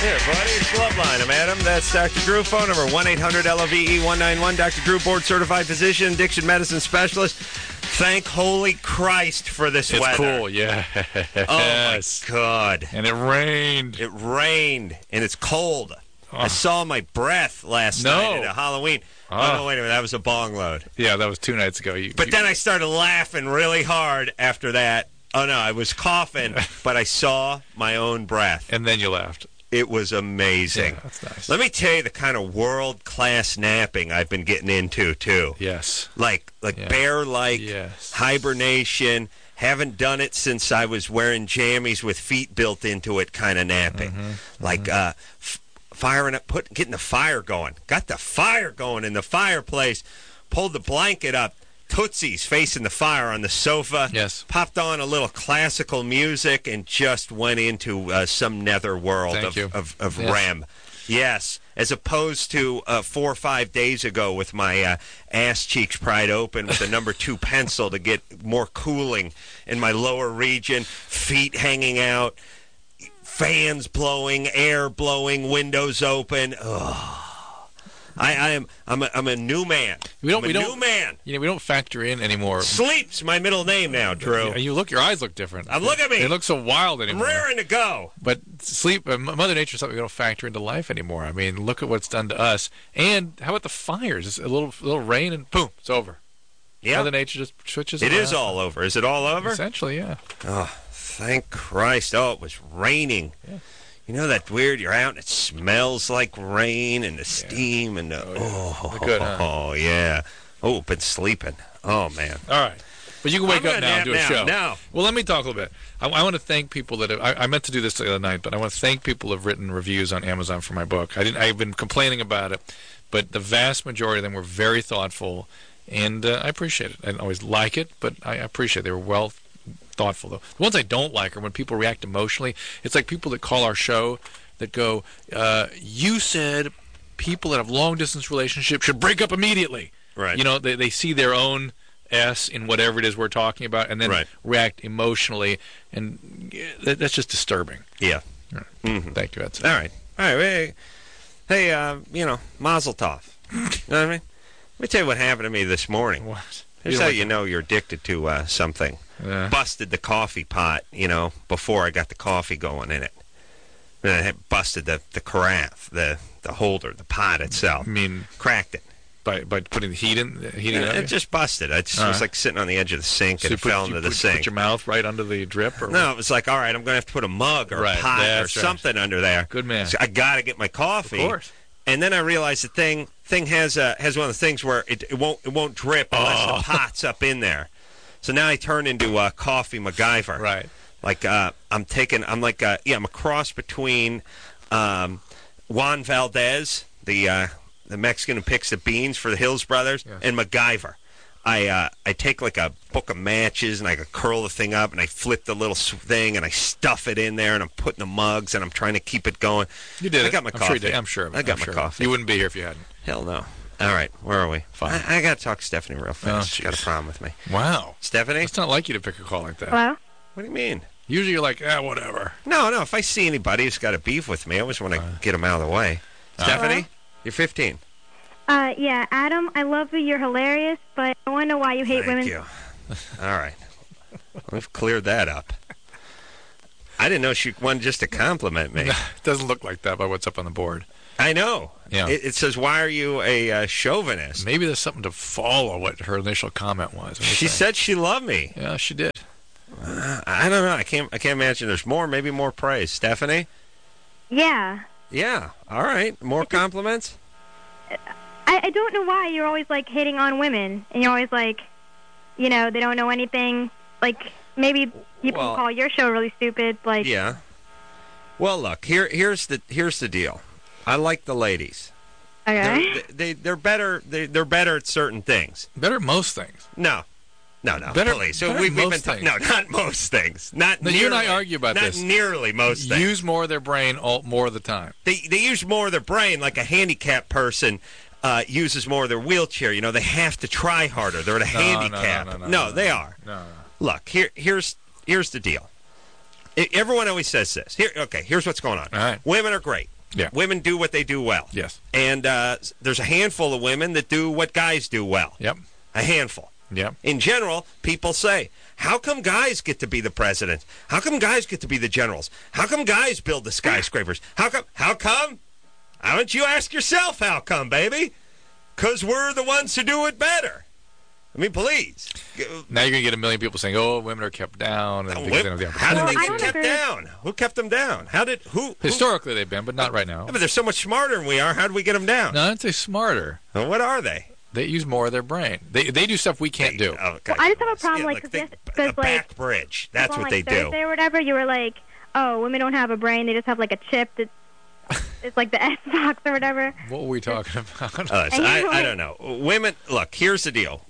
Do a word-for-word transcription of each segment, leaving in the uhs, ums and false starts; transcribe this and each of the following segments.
Here, buddy, it's Loveline. I'm Adam. That's Doctor Drew. Phone number one eight hundred L O V E one nine one. Doctor Drew, board-certified physician, addiction medicine specialist. Thank holy Christ for this it's weather. It's cool, yeah. Oh, my God. And it rained. It rained, and it's cold. Oh. I saw my breath last no. night at a Halloween. Oh. oh, no, wait a minute. That was a bong load. Yeah, that was two nights ago. You, but you... then I started laughing really hard after that. Oh, no, I was coughing, but I saw my own breath. And then you laughed. It was amazing. Yeah, that's nice. Let me tell you the kind of world-class napping I've been getting into, too. Yes. Like like yeah. bear-like yes. hibernation. Haven't done it since I was wearing jammies with feet built into it kind of napping. Mm-hmm. Like mm-hmm. uh, f- firing up, put, getting the fire going. Got the fire going in the fireplace. Pulled the blanket up. Tootsies facing the fire on the sofa. Yes. Popped on a little classical music and just went into uh, some nether world Thank of, you. of, of yes. R E M. Yes. As opposed to uh, four or five days ago with my uh, ass cheeks pried open with a number two pencil to get more cooling in my lower region, feet hanging out, fans blowing, air blowing, windows open. Ugh. I, I am. I'm a, I'm a new man. We don't. I'm a we new don't, man. You know, we don't factor in anymore. Sleep's my middle name now, Drew. You look. Your eyes look different. I'm look at me. They look so wild anymore. I'm raring to go. But sleep, uh, Mother Nature's something we don't factor into life anymore. I mean, look at what's done to us. And how about the fires? Just a little, little rain and boom, it's over. Yeah. Mother Nature just switches. It around. is all over. Is it all over? Essentially, yeah. Oh, thank Christ! Oh, it was raining. Yeah. You know that weird, you're out and it smells like rain and the steam and the, oh, yeah. oh, good, huh? oh, yeah. Oh, been sleeping. Oh, man. All right. But you can wake I'm up now and do a now, show. Now. Well, let me talk a little bit. I, I want to thank people that have, I, I meant to do this the other night, but I want to thank people who have written reviews on Amazon for my book. I didn't, I've been complaining about it, but the vast majority of them were very thoughtful, and uh, I appreciate it. I don't always like it, but I appreciate it. They were well thoughtful, though. The ones I don't like are when people react emotionally. It's like people that call our show that go, uh, you said people that have long-distance relationships should break up immediately. Right. You know, they, they see their own S in whatever it is we're talking about and then right. react emotionally, and that, that's just disturbing. Yeah. Right. Mm-hmm. Thank you, Edson. All right. All right. Hey, hey uh, you know, Mazel Tov. You know what I mean? Let me tell you what happened to me this morning. What? Here's you how like you that. know you're addicted to uh, something. Yeah. Busted the coffee pot, you know, before I got the coffee going in it. And I had busted the, the carafe, the, the holder, the pot itself. I mean, cracked it. by by putting the heat in? Heating Yeah, it up? it just busted. I just All was right. like sitting on the edge of the sink So and you it put, fell you into the put, sink. Put your mouth right under the drip? Or No, it was like, all right, I'm going to have to put a mug or Right, a pot or that's right. something under there. Good man. So I got to get my coffee. Of course. And then I realized the thing thing has uh, has one of the things where it, it won't it won't drip unless Oh. the pot's up in there. So now I turn into uh, coffee MacGyver. Right. Like uh, I'm taking I'm like uh, yeah I'm a cross between um, Juan Valdez, the uh, the Mexican who picks the beans for the Hills Brothers, Yes. and MacGyver. I uh, I take like a book of matches and I could curl the thing up and I flip the little s- thing and I stuff it in there and I'm putting the mugs and I'm trying to keep it going. You did I it. got my I'm coffee. Sure you did. I'm sure of it. I got I'm my sure of it. coffee. You wouldn't be here if you hadn't. Hell no. All right, where are we? Fine. I, I got to talk to Stephanie real fast. Oh, She's got a jeez. problem with me. Wow. Stephanie? It's not like you to pick a call like that. Hello? What do you mean? Usually you're like, ah, whatever. No, no. If I see anybody who's got a beef with me, I always want to Uh, get them out of the way. uh, Stephanie? You're fifteen. Uh, yeah, Adam, I love you. You're hilarious, but I want to know why you hate Thank women. you. All right. We've cleared that up. I didn't know she wanted just to compliment me. It doesn't look like that by what's up on the board. I know. Yeah. It, it says, why are you a uh, chauvinist? Maybe there's something to follow what her initial comment was. What do you She think? said she loved me. Yeah, she did. Uh, I don't know. I can't. I can't imagine. There's more. Maybe more praise. Stephanie. Yeah. Yeah. All right. More compliments. I, I don't know why you're always, like, hating on women, and you're always like, you know, they don't know anything. Like, maybe people Well- call your show really stupid. Like, Yeah. Well, look. Here. Here's the. Here's the deal. I like the ladies. okay. They're, they, they're better. They, they're better at certain things. Better at most things. No. No, no, Better- please. So better we've, we've been most ta- things. no, not most things. Not No, nearly, you and I argue about not this. nearly most things. Use more of their brain all, more of the time. They they use more of their brain, like a handicapped person uh, uses more of their wheelchair. You know, they have to try harder. They're at a No, no, handicap. no, no, no, no, they no. are. No, no. Look, here here's here's the deal. I- everyone always says this. Here, okay, here's what's going on. All right. Women are great. Yeah. Women do what they do well. Yes. And uh, there's a handful of women that do what guys do well. Yep. A handful. Yep. In general, people say, how come guys get to be the president? How come guys get to be the generals? How come guys build the skyscrapers? How come? How come? Why don't you ask yourself how come, baby? Because we're the ones who do it better. I mean, please. Now you're going to get a million people saying, oh, women are kept down. And because they don't have the How did opportunity. they Well, I get don't kept agree. down? Who kept them down? How did who? who Historically, they've been, but not right now. Yeah, but they're so much smarter than we are. How did we get them down? No, I'd say smarter. Well, what are they? They use more of their brain. They they do stuff we can't do. Oh, okay. Well, I just have a problem, Yeah, like, 'cause think this- a 'cause, like, back bridge. That's on, what like, they do. Thursday or whatever, you were like, oh, women don't have a brain. They just have, like, a chip that it's like the Xbox or whatever. What were we talking about? Uh, so And I, you know, I like- don't know. Women, look, here's the deal.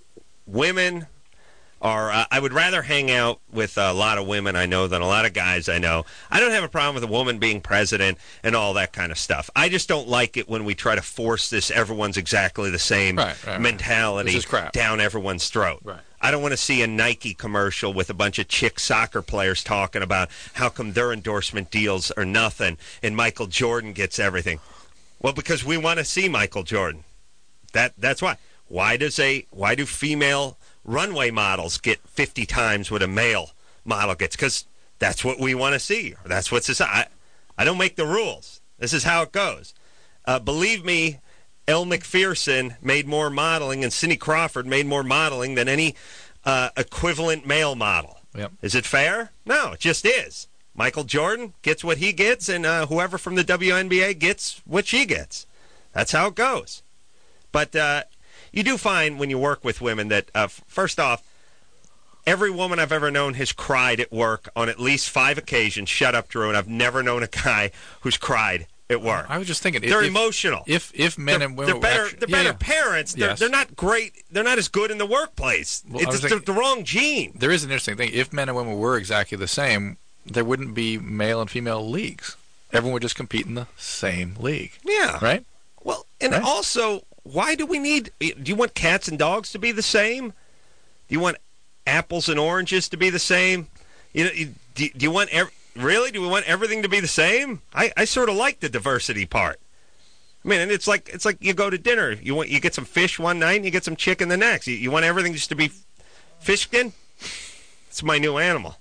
Women are, uh, I would rather hang out with a lot of women I know than a lot of guys I know. I don't have a problem with a woman being president and all that kind of stuff. I just don't like it when we try to force this everyone's exactly the same Right, right, right. mentality This is crap. down everyone's throat. Right. I don't want to see a Nike commercial with a bunch of chick soccer players talking about how come their endorsement deals are nothing and Michael Jordan gets everything. Well, because we want to see Michael Jordan. That that's why. Why does a why do female runway models get fifty times what a male model gets? Because that's what we want to see. That's what's society. I, I don't make the rules. This is how it goes. Uh, believe me, Elle Macpherson made more modeling and Cindy Crawford made more modeling than any uh, equivalent male model. Yep. Is it fair? No, it just is. Michael Jordan gets what he gets, and uh, whoever from the W N B A gets what she gets. That's how it goes. But uh, you do find when you work with women that, uh, f- first off, every woman I've ever known has cried at work on at least five occasions. Shut up, Drew. And I've never known a guy who's cried at work. I was just thinking. They're if, emotional. If if men they're, and women they're were better. actu- they're yeah, better yeah. parents. They're, Yes. they're not great. They're not as good in the workplace. Well, I was it's the, thinking- the wrong gene. There is an interesting thing. If men and women were exactly the same, there wouldn't be male and female leagues. Everyone would just compete in the same league. Yeah. Right? Well, and Right. also, why do we need? Do you want cats and dogs to be the same? Do you want apples and oranges to be the same? You know, you- do, do you want ev- really? Do we want everything to be the same? I, I sort of like the diversity part. I mean, and it's like it's like you go to dinner. You want you get some fish one night, and you get some chicken the next. You, you want everything just to be fish skin? It's my new animal.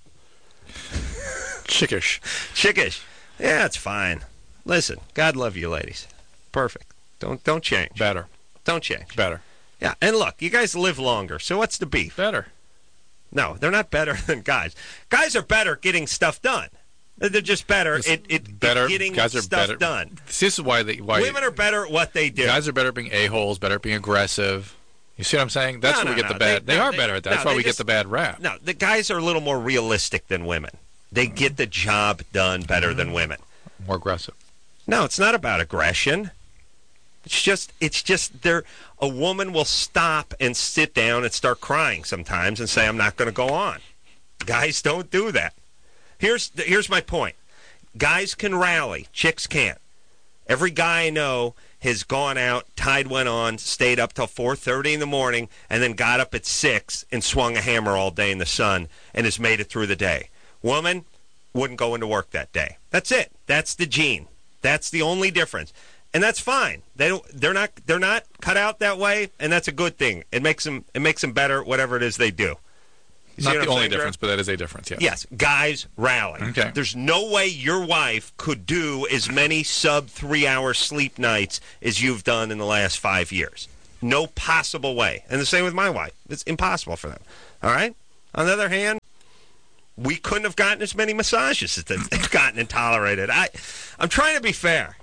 Chickish. Chickish. Yeah, it's fine. Listen, God love you, ladies. Perfect. Don't don't change. Better. Don't change. Better. Yeah, and look, you guys live longer, so what's the beef? Better. No, they're not better than guys. Guys are better at getting stuff done. They're just better This- at, at, better. at getting Guys are stuff better. done. This is why they why Women are better at what they do. guys are better at being a-holes, better at being aggressive. You see what I'm saying? That's No, why we no, get no. the bad. They- They, no, are they- better at that. no, That's why they we just- get the bad rap. No, the guys are a little more realistic than women. They get the job done better Mm-hmm. than women. More aggressive. No, it's not about aggression. It's just, it's just there. A woman will stop and sit down and start crying sometimes and say, "I'm not going to go on." Guys don't do that. Here's here's my point. Guys can rally, chicks can't. Every guy I know has gone out, tide went on, stayed up till four thirty in the morning, and then got up at six and swung a hammer all day in the sun and has made it through the day. Woman wouldn't go into work that day. That's it. That's the gene. That's the only difference. And that's fine. They don't they're not they're not cut out that way, and that's a good thing. It makes them it makes them better at whatever it is they do. You see Not what the I'm only saying, Drew? difference, but that is a difference. Yes. Yes, guys rally. Okay. There's no way your wife could do as many sub three hour sleep nights as you've done in the last five years. No possible way. And the same with my wife. It's impossible for them. All right? On the other hand, we couldn't have gotten as many massages as they've gotten and tolerated. I, I'm trying to be fair.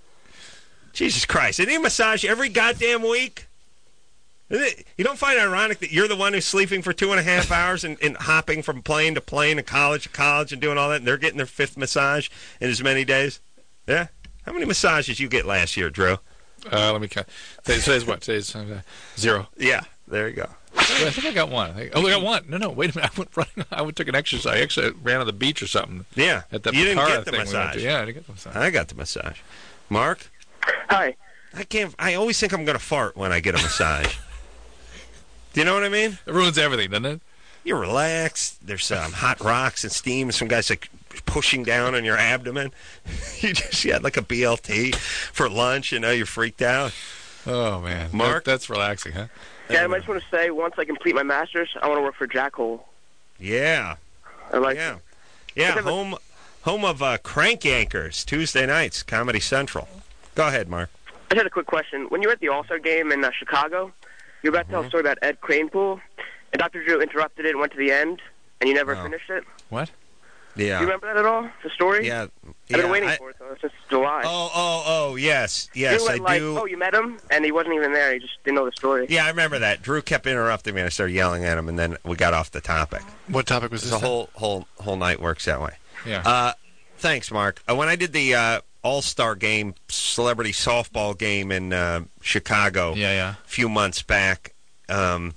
Jesus Christ. Isn't he massage every goddamn week? Isn't it, you don't find it ironic that you're the one who's sleeping for two and a half hours and, and hopping from plane to plane and college to college and doing all that, and they're getting their fifth massage in as many days? Yeah? How many massages you get last year, Drew? Uh, let me count. Today's, today's what? Today's uh, zero. Yeah, there you go. Wait, I think I got one. I think, oh, I got one. No, no. Wait a minute. I went running. I went took an exercise. I actually ran on the beach or something. Yeah. At the you didn't Patara get the thing we went massage. to. Yeah, I didn't get the massage. I got the massage. Mark? Hi. I can't. I always think I'm going to fart when I get a massage. Do you know what I mean? It ruins everything, doesn't it? You relax. There's um, hot rocks and steam. Some guys like pushing down on your abdomen. You just had like a B L T for lunch, and now you're freaked out. Oh man, Mark, that, that's relaxing, huh? Yeah, I just want to say, once I complete my master's, I want to work for Jack Hole. Yeah. I like Yeah. Yeah, home home of uh, Crank Yankers, Tuesday nights, Comedy Central. Go ahead, Mark. I just had a quick question. When you were at the All-Star game in uh, Chicago, you were about to tell a story about Ed Kranepool, and Doctor Drew interrupted it and went to the end, and you never Oh. finished it. What? Yeah. Do you remember that at all, the story? Yeah. I've yeah, been waiting I- for it, though, since July. Oh, oh, oh, yes. Yes, you I went like, do. oh, you met him, and he wasn't even there. He just didn't know the story. Yeah, I remember that. Drew kept interrupting me, and I started yelling at him, and then we got off the topic. What topic was this? The then? whole whole whole night works that way. Yeah. Uh, thanks, Mark. Uh, when I did the uh, All-Star game, celebrity softball game in uh, Chicago yeah, yeah. a few months back, um,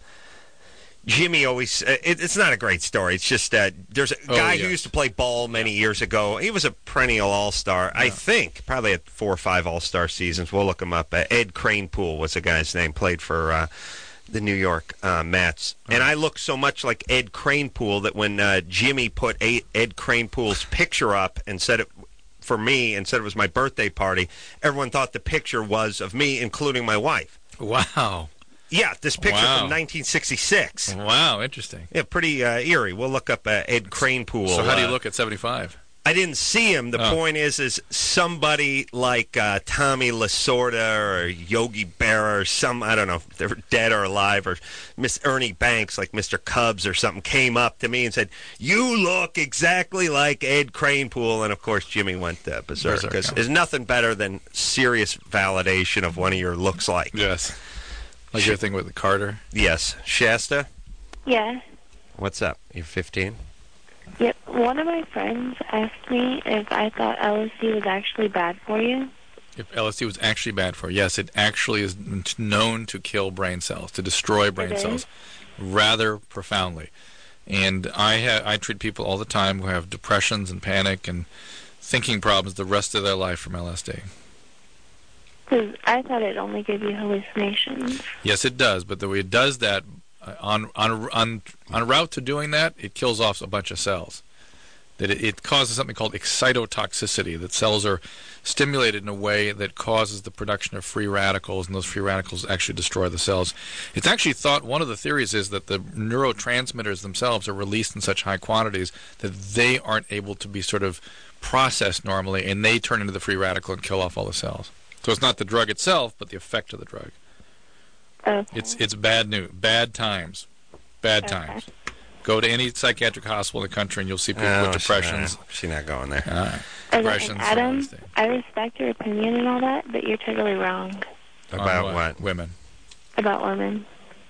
Jimmy always, uh, it, it's not a great story. It's just uh, there's a Oh, guy yes. who used to play ball many years ago. He was a perennial All-Star. I think probably had four or five All-Star seasons. We'll look him up. Uh, Ed Kranepool was the guy's name, played for uh, the New York uh, Mets. And I look so much like Ed Kranepool that when uh, Jimmy put a- Ed Kranepool's picture up and said it for me and said it was my birthday party, everyone thought the picture was of me, including my wife. Wow. Yeah, this picture Wow. from nineteen sixty-six. Wow, interesting. Yeah, pretty uh, eerie. We'll look up uh, Ed Kranepool. So how do you Uh, look at seventy-five? I didn't see him. The Oh. point is, is somebody like uh, Tommy Lasorda or Yogi Berra or some, I don't know if they're dead or alive, or Miss Ernie Banks, like Mister Cubs or something, came up to me and said, "You look exactly like Ed Kranepool." And, of course, Jimmy went uh, berserk. Berserk, Because yeah. there's nothing better than serious validation of one of your looks like. Yes. Like your thing with Carter. Yes. Shasta, Yeah. what's up? You're fifteen? Yep. One of my friends asked me if I thought L S D was actually bad for you. If L S D was actually bad for you, yes, it actually is n- known to kill brain cells, to destroy brain It is? cells, rather profoundly. And I ha- I treat people all the time who have depressions and panic and thinking problems the rest of their life from L S D. Because I thought it only gave you hallucinations. Yes, it does, but the way it does that, uh, on on on on route to doing that, it kills off a bunch of cells. That it, it causes something called excitotoxicity. That cells are stimulated in a way that causes the production of free radicals, and those free radicals actually destroy the cells. It's actually thought, one of the theories is that the neurotransmitters themselves are released in such high quantities that they aren't able to be sort of processed normally, and they turn into the free radical and kill off all the cells. So it's not the drug itself, but the effect of the drug. Okay. It's it's bad news, bad times, bad Okay. times. Go to any psychiatric hospital in the country, and you'll see people Oh, with depressions. She's she's not going there. All right. Okay, Depressions. and all Adam, these things. I respect your opinion and all that, but you're totally wrong About On what? Women. about women.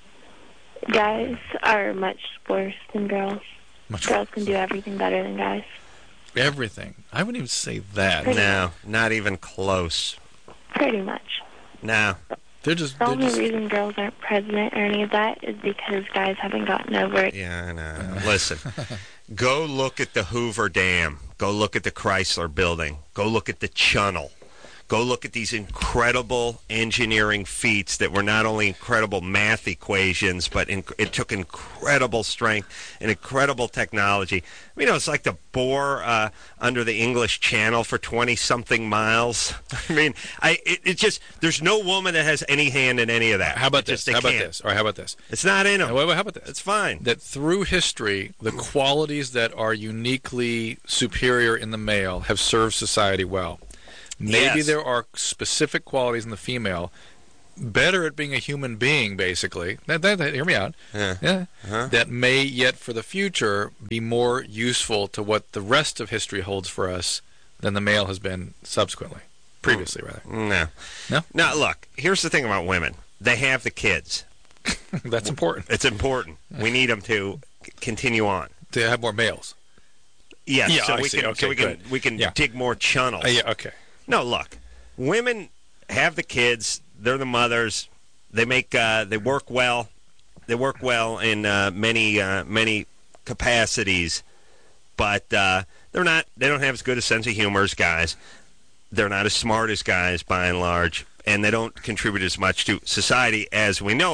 Guys are much worse than girls. Much Girls can do everything better than guys. everything. I wouldn't even say that. Pretty- No, not even close. Pretty much. No. They're just. The They're only just reason girls aren't president or any of that is because guys haven't gotten over it. Yeah, I know. Listen, go look at the Hoover Dam. Go look at the Chrysler Building. Go look at the Channel. Go look at these incredible engineering feats that were not only incredible math equations, but in, it took incredible strength and incredible technology. I mean, it was like the bore uh, under the English Channel for twenty-something miles. I mean, I it, it just, there's no woman that has any hand in any of that. How about It this? just, they How about can't. this? All right, how about this? It's not in them. Wait, wait, how about this? It's fine. That through history, the qualities that are uniquely superior in the male have served society well. Maybe Yes. there are specific qualities in the female better at being a human being, basically. That, that, that- hear me out. Yeah. Yeah. Uh-huh. That may yet for the future be more useful to what the rest of history holds for us than the male has been subsequently. Previously, rather. No. No? Now, look, here's the thing about women. They have the kids. That's important. It's important. We need them to c- continue on. To have more males. Yes, Yeah, so I we see. can Okay, so we can good. we can Yeah. dig more channels. Uh, yeah, okay. No, look, women have the kids. They're the mothers. They make uh, they work well. They work well in uh, many uh, many capacities, but uh, they're not. They don't have as good a sense of humor as guys. They're not as smart as guys by and large, and they don't contribute as much to society as we know it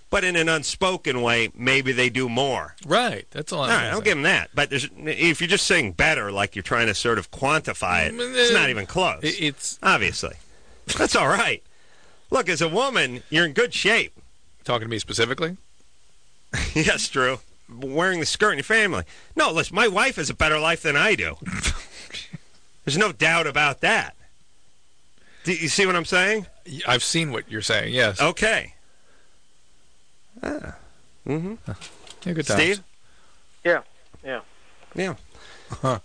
but in an unspoken way, maybe they do more. Right. That's all. All right, I'll give them that. But there's, if you're just saying better, like you're trying to sort of quantify it, it's not even close. It's obviously. That's all right. Look, as a woman, you're in good shape. Talking to me specifically? Yes, Drew. Wearing the skirt in your family. No, listen, my wife has a better life than I do. There's no doubt about that. Do you see what I'm saying? I've seen what you're saying, yes. Okay. Ah. Mm-hmm. Yeah, good times. Steve? Yeah. Yeah. Yeah. Huh.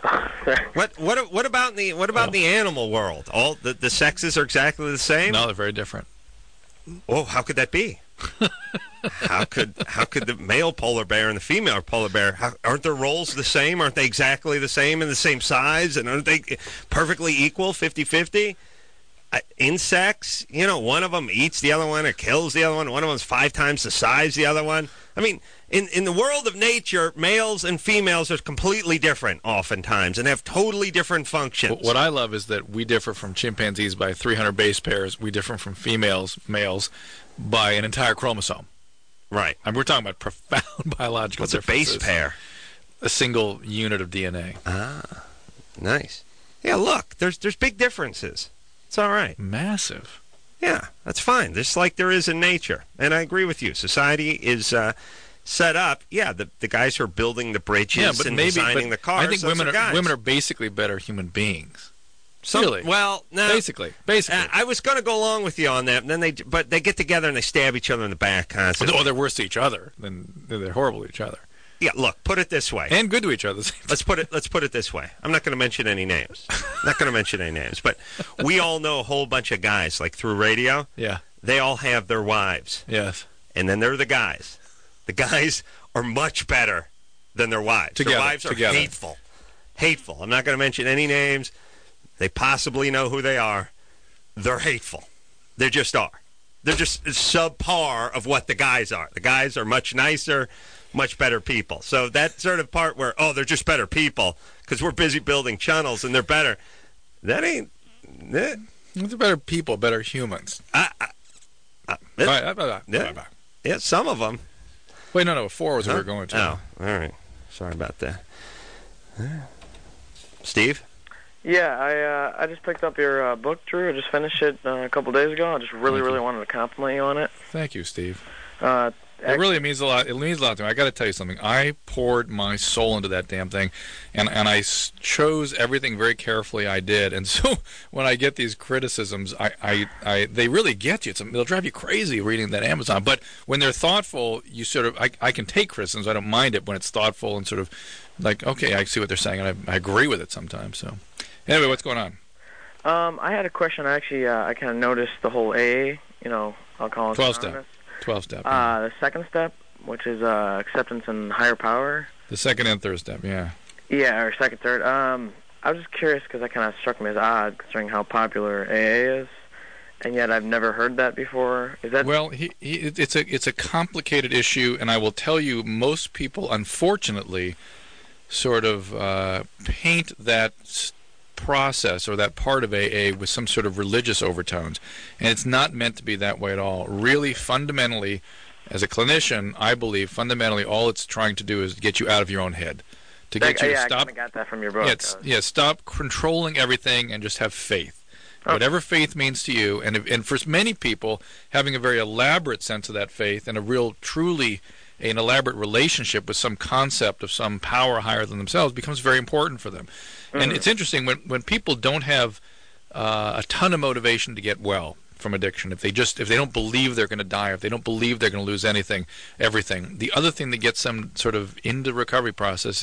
what what what about the what about oh. the animal world? All the, the sexes are exactly the same? No, they're very different. Oh, how could that be? how could how could the male polar bear and the female polar bear, how, aren't their roles the same? Aren't they exactly the same and the same size? And aren't they perfectly equal, fifty-fifty? Uh, insects, you know, one of them eats the other one or kills the other one. One of them's five times the size of the other one. I mean, in, in the world of nature, males and females are completely different oftentimes and have totally different functions. What I love is that we differ from chimpanzees by three hundred base pairs. We differ from females, males, by an entire chromosome. Right. And we're talking about profound biological What's differences. What's a base pair? A single unit of D N A. Ah, nice. Yeah, look, there's there's big differences. It's all right. Massive. Yeah, that's fine. Just like there is in nature. And I agree with you. Society is uh, set up. Yeah, the the guys who are building the bridges yeah, but and maybe, designing but the cars. I think women are, are women are basically better human beings. Some, really? Well, no. Basically, basically. Uh, I was going to go along with you on that, and then they, but they get together and they stab each other in the back constantly. Oh, they're worse to each other than they're horrible to each other. Yeah, look, put it this way, and good to each other. Let's put it. Let's put it this way. I'm not going to mention any names. Not going to mention any names, but we all know a whole bunch of guys, like through radio. Yeah. They all have their wives. Yes. And then they're the guys. The guys are much better than their wives. Together, their wives are together. hateful. Hateful. I'm not going to mention any names. They possibly know who they are. They're hateful. They just are. They're just subpar of what the guys are. The guys are much nicer, much better people. So that sort of part where, oh, they're just better people because we're busy building channels and they're better. That ain't... Eh. They're better people, better humans. I, I, I, it, right, bye, bye, yeah, bye, bye. yeah, some of them. Wait, no, no, four was huh? what we were going to. Oh, all right. Sorry about that. Steve? Yeah, I uh, I just picked up your uh, book, Drew. I just finished it uh, a couple days ago. I just really, Thank really you. wanted to compliment you on it. Thank you, Steve. Uh, It really means a lot. It means a lot to me. I got to tell you something. I poured my soul into that damn thing, and and I s- chose everything very carefully. I did, and so when I get these criticisms, I, I, I they really get you. It's, they'll drive you crazy reading that Amazon. But when they're thoughtful, you sort of I, I can take criticisms. I don't mind it when it's thoughtful and sort of like, okay, I see what they're saying, and I, I agree with it sometimes. So anyway, what's going on? Um, I had a question. Actually, uh, I kind of noticed the whole A A. You know, Alcoholics twelve step. Anonymous. twelve step. Yeah. Uh, the second step, which is uh, acceptance and higher power. The second and third step, yeah. Yeah, or second, third. Um, I was just curious because that kind of struck me as odd, considering how popular A A is, and yet I've never heard that before. Is that well? He, he, it's a it's a complicated issue, and I will tell you, most people, unfortunately, sort of uh, paint that process or that part of A A with some sort of religious overtones, and it's not meant to be that way at all. Really, fundamentally, as a clinician, I believe fundamentally all it's trying to do is get you out of your own head, to get that, you yeah, to stop. I kind of got that from your book. Yeah, it's, yeah, stop controlling everything and just have faith. Okay. Whatever faith means to you, and if, and for many people, having a very elaborate sense of that faith and a real, truly, an elaborate relationship with some concept of some power higher than themselves becomes very important for them. Mm-hmm. And it's interesting when when people don't have uh, a ton of motivation to get well from addiction, if they just if they don't believe they're going to die, if they don't believe they're going to lose anything, everything. The other thing that gets them sort of into the recovery process